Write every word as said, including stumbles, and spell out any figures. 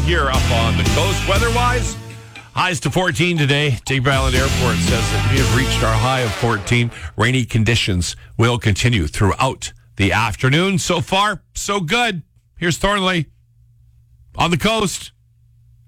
here up on the coast. Weather-wise, highs to fourteen today. Digby Island Airport says that we have reached our high of fourteen. Rainy conditions will continue throughout the afternoon. So far, so good. Here's Thornley on the coast.